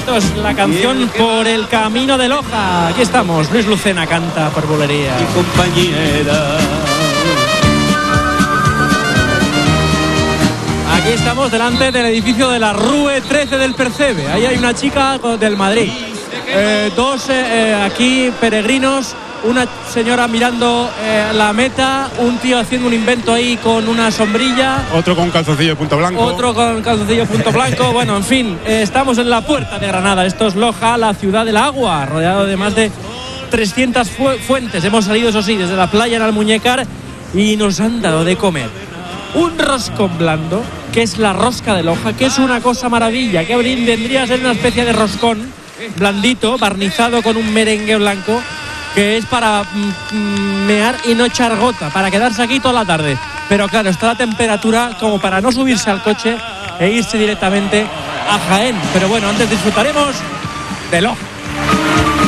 Esto es la canción Por el camino de Loja. Aquí estamos, Luis Lucena canta por Bulería. Mi compañera. Aquí estamos delante del edificio de la Rue 13 del Percebe. Ahí hay una chica del Madrid. Dos aquí peregrinos. Una señora mirando la meta, un tío haciendo un invento ahí con una sombrilla. Otro con calzoncillo de punto blanco. Otro con calzoncillo de punto blanco. Bueno, en fin, estamos en la puerta de Granada. Esto es Loja, la ciudad del agua, rodeado de más de 300 fuentes. Hemos salido, eso sí, desde la playa en Almuñécar y nos han dado de comer un roscón blando, que es la rosca de Loja, que es una cosa maravilla, que vendría a ser una especie de roscón blandito, barnizado con un merengue blanco, que es para mear y no echar gota, para quedarse aquí toda la tarde. Pero claro, está la temperatura como para no subirse al coche e irse directamente a Jaén. Pero bueno, antes disfrutaremos de Loja.